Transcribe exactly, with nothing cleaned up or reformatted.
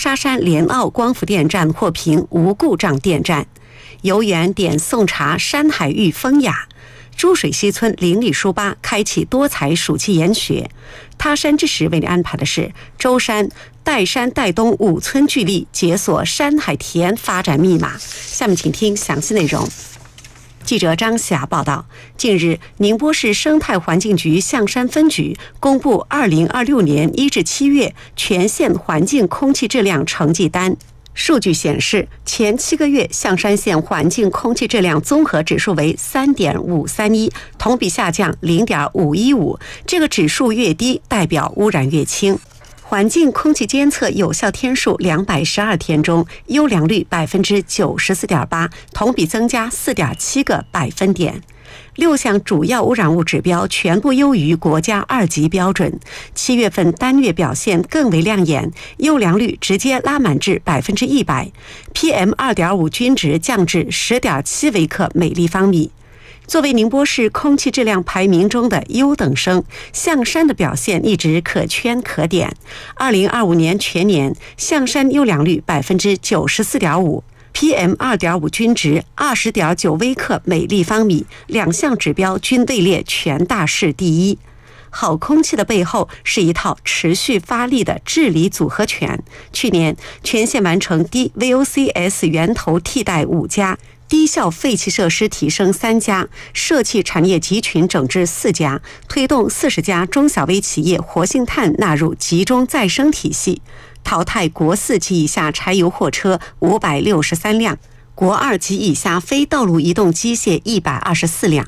沙山联奥光伏电站获评无故障电站。游园点送茶山海域风雅。珠水西村邻里书吧开启多彩暑期研学。他山之石为你安排的是舟山岱山岱东五村聚力解锁山海田发展密码。下面请听详细内容。记者张霞报道，近日，宁波市生态环境局象山分局公布二零二六年一至七月全县环境空气质量成绩单。数据显示，前七个月象山县环境空气质量综合指数为 三点五三一， 同比下降 零点五一五， 这个指数越低，代表污染越轻。环境空气监测有效天数两百十二天中，优良率 百分之九十四点八， 同比增加 四点七个百分点。六项主要污染物指标全部优于国家二级标准，七月份单月表现更为亮眼，优良率直接拉满至百分之一百 ，P M 二点五 均值降至十点七微克每立方米。作为宁波市空气质量排名中的优等生，象山的表现一直可圈可点。二零二五年全年，象山优良率百分之九十四点五。P M 二点五 均值 二十点九微克每立方米，两项指标均位列全大市第一。好空气的背后是一套持续发力的治理组合拳。去年，全县完成低 V O C S 源头替代五家，低效废气设施提升三家，社企产业集群整治四家，推动四十家中小微企业活性炭纳入集中再生体系。淘汰国四级以下柴油货车五百六十三辆，国二级以下非道路移动机械一百二十四辆。